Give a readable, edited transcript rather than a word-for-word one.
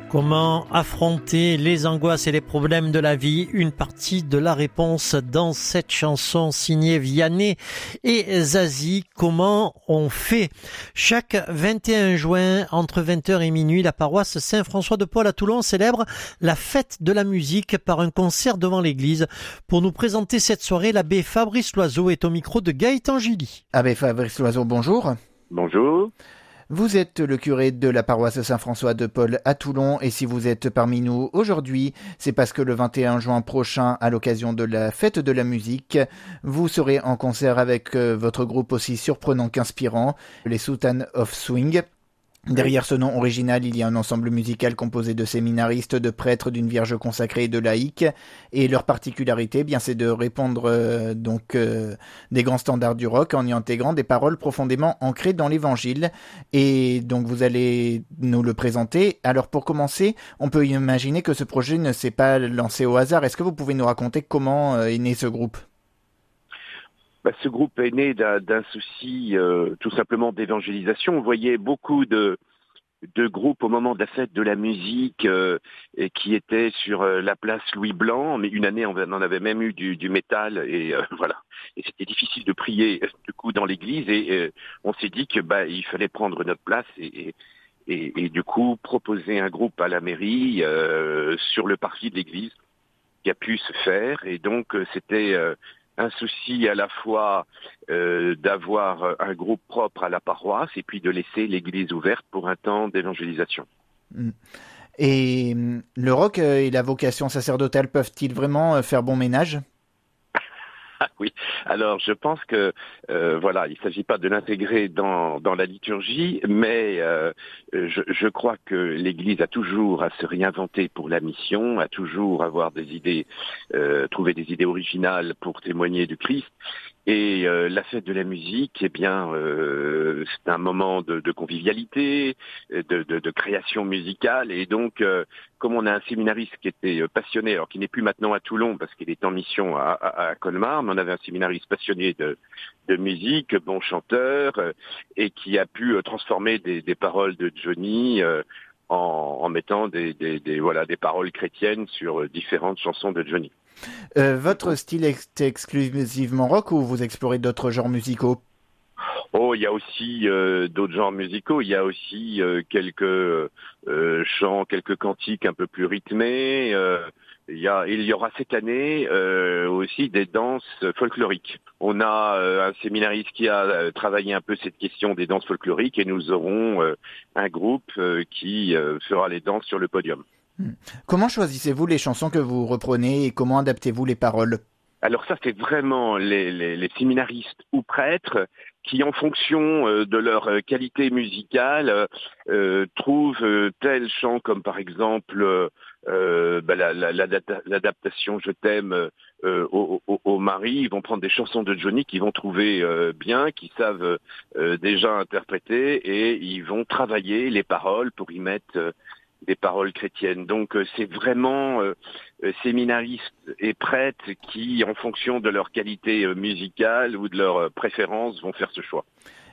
Comment affronter les angoisses et les problèmes de la vie? Une partie de la réponse dans cette chanson signée Vianney et Zazie. Comment on fait? Chaque 21 juin, entre 20h et minuit, la paroisse Saint-François-de-Paul à Toulon célèbre la fête de la musique par un concert devant l'église. Pour nous présenter cette soirée, l'abbé Fabrice Loiseau est au micro de Gaëtan Gilly. Abbé Fabrice Loiseau, bonjour. Bonjour. Vous êtes le curé de la paroisse Saint-François-de-Paul à Toulon et si vous êtes parmi nous aujourd'hui, c'est parce que le 21 juin prochain, à l'occasion de la fête de la musique, vous serez en concert avec votre groupe aussi surprenant qu'inspirant, les Sultans of Swing. Derrière ce nom original, il y a un ensemble musical composé de séminaristes, de prêtres, d'une vierge consacrée et de laïcs. Et leur particularité, eh bien, c'est de répondre des grands standards du rock en y intégrant des paroles profondément ancrées dans l'évangile. Et donc vous allez nous le présenter. Alors pour commencer, on peut imaginer que ce projet ne s'est pas lancé au hasard. Est-ce que vous pouvez nous raconter comment est né ce groupe ? Ce groupe est né d'un souci tout simplement d'évangélisation. On voyait beaucoup de groupes au moment de la fête de la musique qui étaient sur la place Louis Blanc, mais une année on en avait même eu du métal et voilà. Et c'était difficile de prier du coup dans l'église et on s'est dit que il fallait prendre notre place et du coup proposer un groupe à la mairie sur le parvis de l'église qui a pu se faire et donc c'était un souci à la fois d'avoir un groupe propre à la paroisse et puis de laisser l'église ouverte pour un temps d'évangélisation. Et le rock et la vocation sacerdotale peuvent-ils vraiment faire bon ménage ? Ah oui, alors je pense que il ne s'agit pas de l'intégrer dans la liturgie, mais je crois que l'Église a toujours à se réinventer pour la mission, à toujours avoir des idées, trouver des idées originales pour témoigner du Christ. Et la fête de la musique, c'est un moment de convivialité, de création musicale. Et donc, comme on a un séminariste qui était passionné, alors qui n'est plus maintenant à Toulon parce qu'il est en mission à Colmar, mais on avait un séminariste passionné de musique, bon chanteur, et qui a pu transformer des paroles de Johnny en mettant des paroles chrétiennes sur différentes chansons de Johnny. Votre style est exclusivement rock ou vous explorez d'autres genres musicaux ? Oh, il y a aussi d'autres genres musicaux. Il y a aussi quelques chants, quelques cantiques un peu plus rythmés. Il y aura cette année aussi des danses folkloriques. On a un séminariste qui a travaillé un peu cette question des danses folkloriques et nous aurons un groupe qui fera les danses sur le podium. Comment choisissez-vous les chansons que vous reprenez et comment adaptez-vous les paroles ? Alors ça, c'est vraiment les séminaristes ou prêtres qui, en fonction de leur qualité musicale, trouvent tel chant comme par exemple l'adaptation Je t'aime au mari. Ils vont prendre des chansons de Johnny qu'ils vont trouver bien, qu'ils savent déjà interpréter et ils vont travailler les paroles pour y mettre des paroles chrétiennes. Donc c'est vraiment séminaristes et prêtres qui, en fonction de leur qualité musicale ou de leur préférence, vont faire ce choix.